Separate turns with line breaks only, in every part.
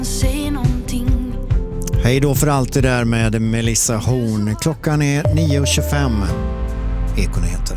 Säg någonting.
Hej då för allt det där med Melissa Horn. Klockan är 9.25. Ekonyheter.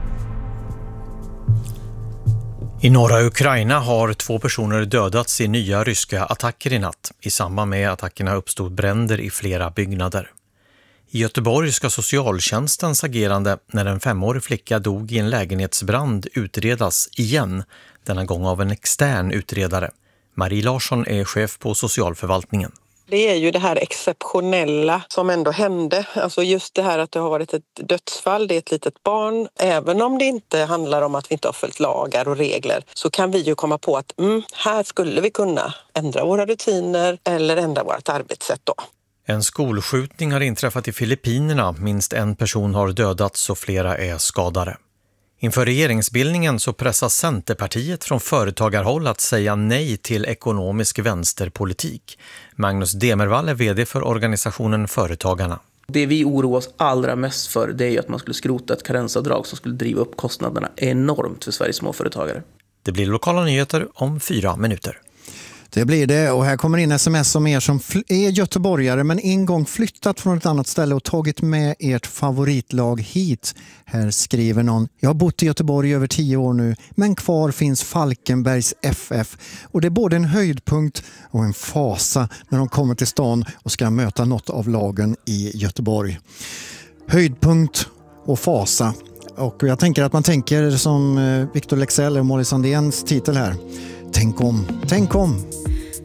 I norra Ukraina har 2 personer dödats i nya ryska attacker i natt. I samband med attackerna uppstod bränder i flera byggnader. I Göteborg ska socialtjänstens agerande när en 5-årig flicka dog i en lägenhetsbrand utredas igen, denna gång av en extern utredare. Marie Larsson är chef på socialförvaltningen.
Det är ju det här exceptionella som ändå hände. Alltså just det här att det har varit ett dödsfall, det är ett litet barn. Även om det inte handlar om att vi inte har följt lagar och regler så kan vi ju komma på att här skulle vi kunna ändra våra rutiner eller ändra vårt arbetssätt då.
En skolskjutning har inträffat i Filippinerna. Minst en person har dödats och flera är skadade. Inför regeringsbildningen så pressas Centerpartiet från företagarhåll att säga nej till ekonomisk vänsterpolitik. Magnus Demervall är vd för organisationen Företagarna.
Det vi oroar oss allra mest för det är ju att man skulle skrota ett karensavdrag som skulle driva upp kostnaderna enormt för Sveriges småföretagare.
Det blir lokala nyheter om 4 minuter.
Det blir det, och här kommer in sms om er som är göteborgare men en gång flyttat från ett annat ställe och tagit med ert favoritlag hit. Här skriver någon: jag har bott i Göteborg i över 10 år nu, men kvar finns Falkenbergs FF. Och det är både en höjdpunkt och en fasa när de kommer till stan och ska möta något av lagen i Göteborg. Höjdpunkt och fasa. Och jag tänker att man tänker som Victor Leksell och Molly Sandéns titel här. Tänk om, tänk om.